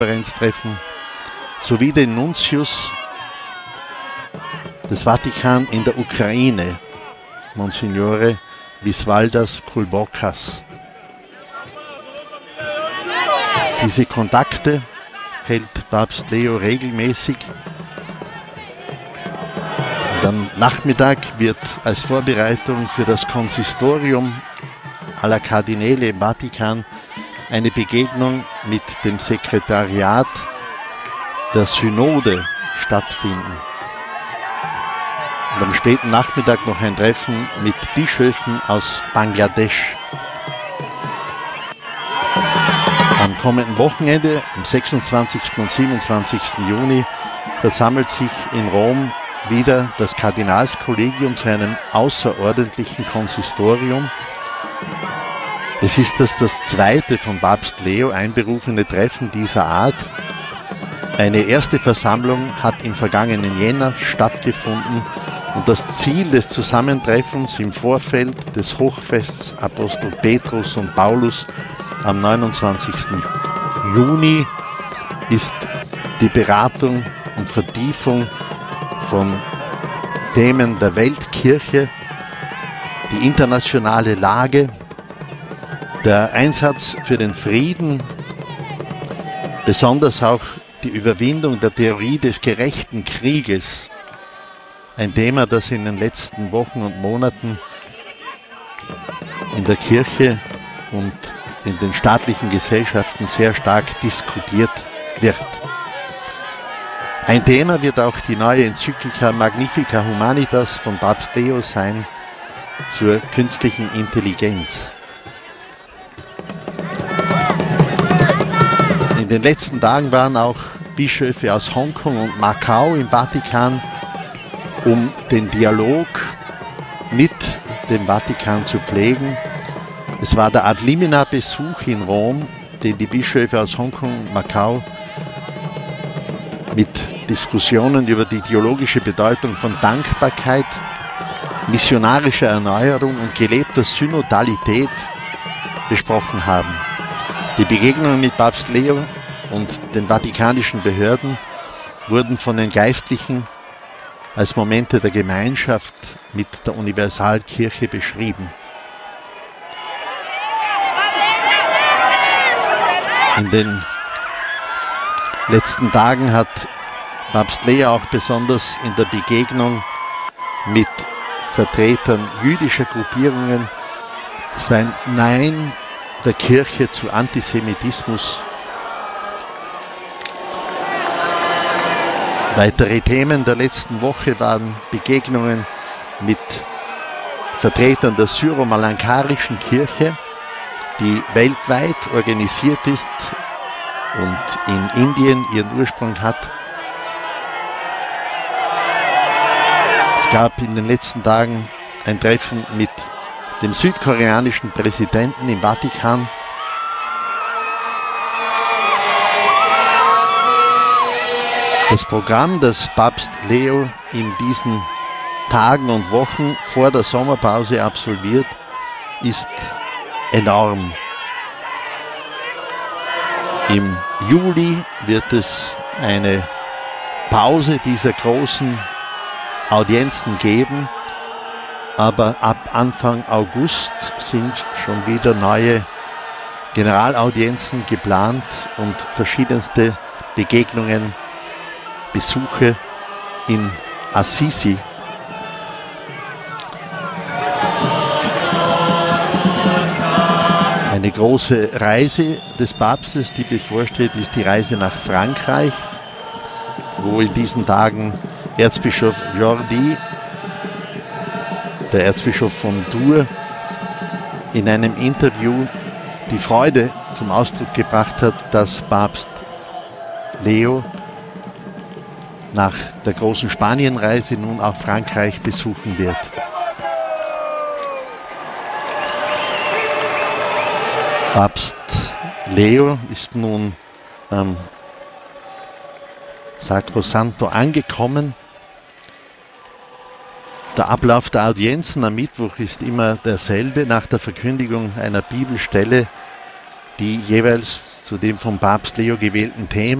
Treffen sowie den Nuntius des Vatikan in der Ukraine, Monsignore Visvaldas Kulbokas. Diese Kontakte hält Papst Leo regelmäßig. Und am Nachmittag wird als Vorbereitung für das Konsistorium aller Kardinäle im Vatikan eine Begegnung mit dem Sekretariat der Synode stattfinden. Und am späten Nachmittag noch ein Treffen mit Bischöfen aus Bangladesch. Am kommenden Wochenende, am 26. und 27. Juni, versammelt sich in Rom wieder das Kardinalskollegium zu einem außerordentlichen Konsistorium. Es ist das zweite von Papst Leo einberufene Treffen dieser Art. Eine erste Versammlung hat im vergangenen Jänner stattgefunden und das Ziel des Zusammentreffens im Vorfeld des Hochfests Apostel Petrus und Paulus am 29. Juni ist die Beratung und Vertiefung von Themen der Weltkirche, die internationale Lage, der Einsatz für den Frieden, besonders auch die Überwindung der Theorie des gerechten Krieges, ein Thema, das in den letzten Wochen und Monaten in der Kirche und in den staatlichen Gesellschaften sehr stark diskutiert wird. Ein Thema wird auch die neue Enzyklika Magnifica Humanitas von Papst Leo sein zur künstlichen Intelligenz. In den letzten Tagen waren auch Bischöfe aus Hongkong und Macau im Vatikan, um den Dialog mit dem Vatikan zu pflegen. Es war der Ad limina Besuch in Rom, den die Bischöfe aus Hongkong und Macau mit Diskussionen über die theologische Bedeutung von Dankbarkeit, missionarischer Erneuerung und gelebter Synodalität besprochen haben. Die Begegnungen mit Papst Leo und den vatikanischen Behörden wurden von den Geistlichen als Momente der Gemeinschaft mit der Universalkirche beschrieben. In den letzten Tagen hat Papst Leo auch besonders in der Begegnung mit Vertretern jüdischer Gruppierungen sein Nein der Kirche zu Antisemitismus. Weitere Themen der letzten Woche waren Begegnungen mit Vertretern der syro-malankarischen Kirche, die weltweit organisiert ist und in Indien ihren Ursprung hat. Es gab in den letzten Tagen ein Treffen mit dem südkoreanischen Präsidenten im Vatikan. Das Programm, das Papst Leo in diesen Tagen und Wochen vor der Sommerpause absolviert, ist enorm. Im Juli wird es eine Pause dieser großen Audienzen geben, aber ab Anfang August sind schon wieder neue Generalaudienzen geplant und verschiedenste Begegnungen, Besuche in Assisi. Eine große Reise des Papstes, die bevorsteht, ist die Reise nach Frankreich, wo in diesen Tagen Erzbischof Jordi, der Erzbischof von Tours, in einem Interview die Freude zum Ausdruck gebracht hat, dass Papst Leo nach der großen Spanienreise nun auch Frankreich besuchen wird. Papst Leo ist nun am Sacrosanto angekommen. Der Ablauf der Audienzen am Mittwoch ist immer derselbe. Nach der Verkündigung einer Bibelstelle, die jeweils zu dem vom Papst Leo gewählten Thema.